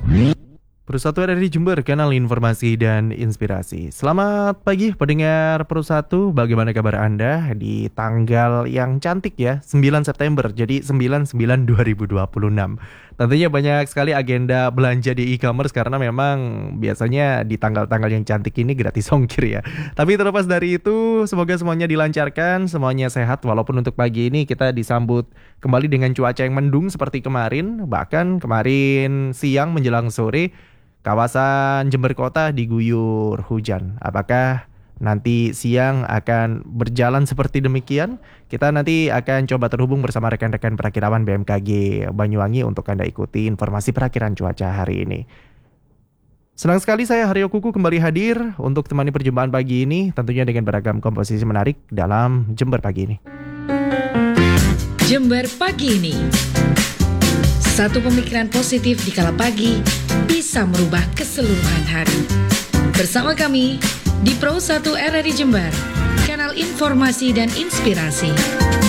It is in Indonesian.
Perusahaan ada di Jember, kanal informasi dan inspirasi. Selamat pagi pendengar Perusahaan, bagaimana kabar Anda di tanggal yang cantik ya, 9 September, jadi 9/9/2026. Tentunya banyak sekali agenda belanja di e-commerce karena memang biasanya di tanggal-tanggal yang cantik ini gratis ongkir ya. Tapi terlepas dari itu, semoga semuanya dilancarkan, semuanya sehat. Walaupun untuk pagi ini kita disambut kembali dengan cuaca yang mendung seperti kemarin, bahkan kemarin siang menjelang sore kawasan Jember Kota diguyur hujan. Apakah nanti siang akan berjalan seperti demikian? Kita nanti akan coba terhubung bersama rekan-rekan perakirawan BMKG Banyuwangi untuk Anda ikuti informasi perakiran cuaca hari ini. Senang sekali saya Haryo Kuku kembali hadir untuk temani perjumpaan pagi ini, tentunya dengan beragam komposisi menarik dalam Jember pagi ini. Jember pagi ini. Satu pemikiran positif di kala pagi bisa merubah keseluruhan hari. Bersama kami di Pro 1 RRI Jember, kanal informasi dan inspirasi.